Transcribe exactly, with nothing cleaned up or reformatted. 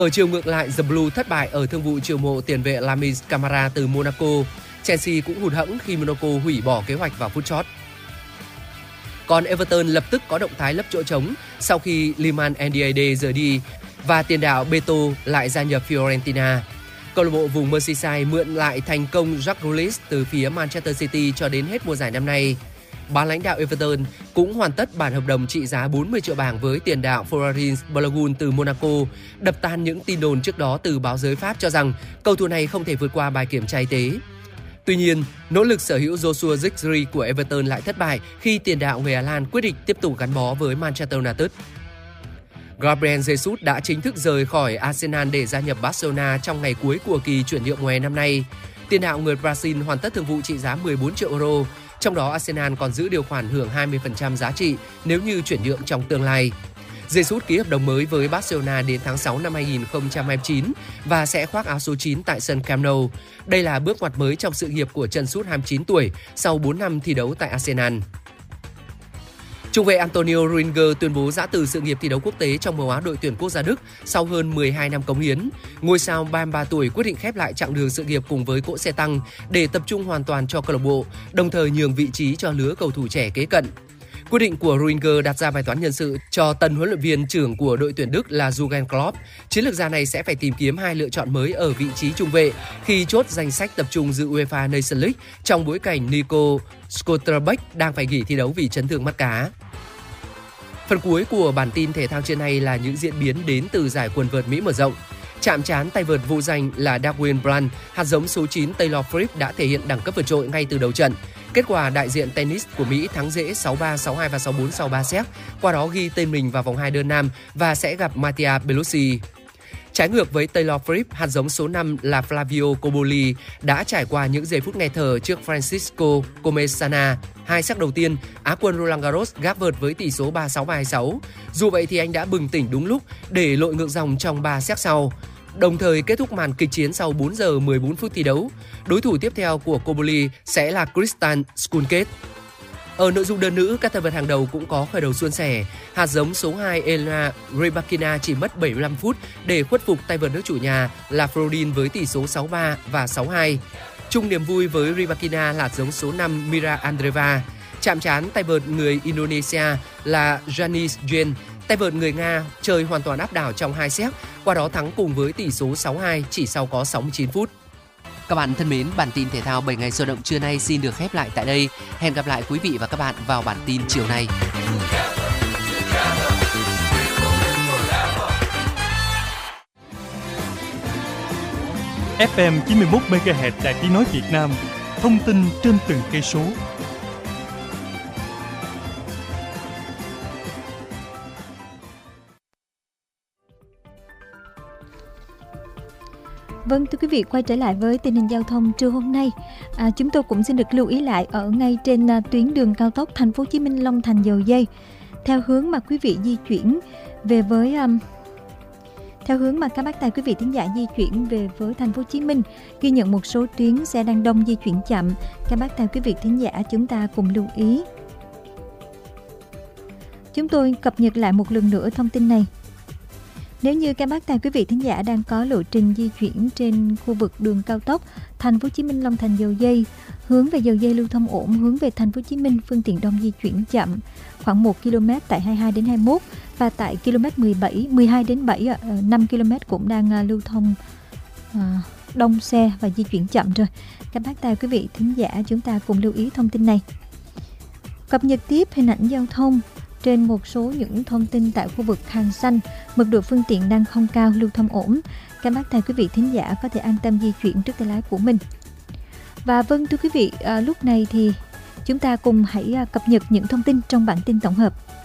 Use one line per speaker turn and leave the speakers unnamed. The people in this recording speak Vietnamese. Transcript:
Ở chiều ngược lại, The Blue thất bại ở thương vụ chiêu mộ tiền vệ Lamine Camara từ Monaco. Chelsea cũng hụt hẫng khi Monaco hủy bỏ kế hoạch vào phút chót. Còn Everton lập tức có động thái lấp chỗ trống sau khi Liman Ndiaye rời đi và tiền đạo Beto lại gia nhập Fiorentina. Câu lạc bộ vùng Merseyside mượn lại thành công Jack Grealish từ phía Manchester City cho đến hết mùa giải năm nay. Ban lãnh đạo Everton cũng hoàn tất bản hợp đồng trị giá bốn mươi triệu bảng với tiền đạo Florin Balogun từ Monaco, đập tan những tin đồn trước đó từ báo giới Pháp cho rằng cầu thủ này không thể vượt qua bài kiểm tra y tế. Tuy nhiên, nỗ lực sở hữu Joshua Zirkzee của Everton lại thất bại khi tiền đạo người Hà Lan quyết định tiếp tục gắn bó với Manchester United. Gabriel Jesus đã chính thức rời khỏi Arsenal để gia nhập Barcelona trong ngày cuối của kỳ chuyển nhượng mùa hè năm nay. Tiền đạo người Brazil hoàn tất thương vụ trị giá mười bốn triệu euro, trong đó Arsenal còn giữ điều khoản hưởng hai mươi phần trăm giá trị nếu như chuyển nhượng trong tương lai. Jesus ký hợp đồng mới với Barcelona đến tháng sáu năm hai không hai chín và sẽ khoác áo số chín tại sân Camp Nou. Đây là bước ngoặt mới trong sự nghiệp của chân sút hai mươi chín tuổi sau bốn năm thi đấu tại Arsenal. Trung vệ Antonio Rudiger tuyên bố giã từ sự nghiệp thi đấu quốc tế trong màu áo đội tuyển quốc gia Đức sau hơn mười hai năm cống hiến. Ngôi sao ba mươi ba tuổi quyết định khép lại chặng đường sự nghiệp cùng với cỗ xe tăng để tập trung hoàn toàn cho câu lạc bộ, đồng thời nhường vị trí cho lứa cầu thủ trẻ kế cận. Quyết định của Rudiger đặt ra bài toán nhân sự cho tân huấn luyện viên trưởng của đội tuyển Đức là Jurgen Klopp. Chiến lược gia này sẽ phải tìm kiếm hai lựa chọn mới ở vị trí trung vệ khi chốt danh sách tập trung dự UEFA Nations League trong bối cảnh Nico Schlotterbeck đang phải nghỉ thi đấu vì chấn thương mắt cá. Phần cuối của bản tin thể thao trưa nay là những diễn biến đến từ giải quần vợt Mỹ mở rộng. Chạm trán tay vợt vô danh là Darwin Brand, hạt giống số chín Taylor Fritz đã thể hiện đẳng cấp vượt trội ngay từ đầu trận. Kết quả đại diện tennis của Mỹ thắng dễ sáu ba, sáu hai và sáu bốn sau ba set, qua đó ghi tên mình vào vòng hai đơn nam và sẽ gặp Mattia Bellussi. Trái ngược với Taylor Fritz, hạt giống số năm là Flavio Cobolli đã trải qua những giây phút nghẹt thở trước Francisco Comesana. Hai set đầu tiên, Á quân Roland Garros gác vợt với tỷ số ba sáu và hai sáu. Dù vậy thì anh đã bừng tỉnh đúng lúc để lội ngược dòng trong ba set sau, đồng thời kết thúc màn kịch chiến sau bốn giờ mười bốn phút thi đấu. Đối thủ tiếp theo của Cobolli sẽ là Kristan Skunket. Ở nội dung đơn nữ, các tay vợt hàng đầu cũng có khởi đầu suôn sẻ. Hạt giống số hai Elena Rybakina chỉ mất bảy mươi lăm phút để khuất phục tay vợt nước chủ nhà là Frodin với tỷ số sáu ba và sáu hai. Chung niềm vui với Rybakina là hạt giống số năm Mira Andreeva. Chạm trán tay vợt người Indonesia là Janice Jen. Tay vợt người Nga chơi hoàn toàn áp đảo trong hai set, qua đó thắng cùng với tỷ số sáu hai chỉ sau có sáu mươi chín phút. Các bạn thân mến, bản tin thể thao bảy ngày sôi động trưa nay xin được khép lại tại đây. Hẹn gặp lại quý vị và các bạn vào bản tin chiều nay.
ép em chín mươi mốt mê ga héc Đài Tiếng nói Việt Nam, thông tin trên từng cây số.
Vâng, thưa quý vị, quay trở lại với tình hình giao thông trưa hôm nay. À, chúng tôi cũng xin được lưu ý lại ở ngay trên à, tuyến đường cao tốc Thành phố Hồ Chí Minh Long Thành Dầu Giây, theo hướng mà quý vị di chuyển về với um, theo hướng mà các bác tài quý vị thính giả di chuyển về với Thành phố Hồ Chí Minh, ghi nhận một số tuyến xe đang đông di chuyển chậm. Các bác tài quý vị thính giả chúng ta cùng lưu ý. Chúng tôi cập nhật lại một lần nữa thông tin này. Nếu như các bác tài quý vị thính giả đang có lộ trình di chuyển trên khu vực đường cao tốc Thành phố Hồ Chí Minh Long Thành Dầu Giây, hướng về Dầu Giây lưu thông ổn, hướng về Thành phố Hồ Chí Minh phương tiện đông di chuyển chậm khoảng một ki lô mét tại hai mươi hai đến hai mươi mốt và tại km mười bảy, mười hai đến bảy, năm ki lô mét cũng đang lưu thông à, đông xe và di chuyển chậm rồi. Các bác tài quý vị thính giả chúng ta cùng lưu ý thông tin này. Cập nhật tiếp hình ảnh giao thông trên một số những thông tin tại khu vực Hàng Xanh, mật độ phương tiện đang không cao, lưu thông ổn. Các bác tài quý vị thính giả có thể an tâm di chuyển trước tay lái của mình. Và vâng thưa quý vị, à, lúc này thì chúng ta cùng hãy cập nhật những thông tin trong bản tin tổng hợp.